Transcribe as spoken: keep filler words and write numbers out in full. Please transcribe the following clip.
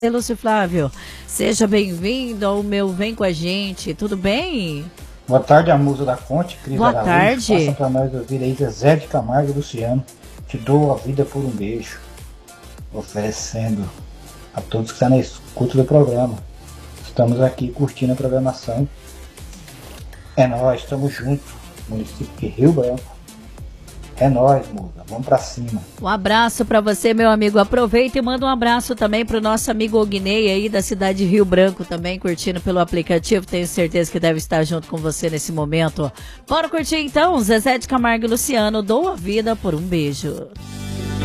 Lúcio Flávio, seja bem-vindo ao meu Vem Com a Gente, tudo bem? Boa tarde, a musa da fonte, Cris Boa Araújo. tarde. Passa pra nós ouvir aí Zezé de Camargo e Luciano. Te dou a vida por um beijo. Oferecendo a todos que estão na escuta do programa. Estamos aqui curtindo a programação. É nóis, estamos juntos. Município de Rio Branco. É nóis, musa. Vamos pra cima. Um abraço para você, meu amigo. Aproveita e manda um abraço também pro nosso amigo Ognei aí da cidade de Rio Branco também, curtindo pelo aplicativo. Tenho certeza que deve estar junto com você nesse momento. Bora curtir então, Zezé de Camargo e Luciano, dou a vida por um beijo.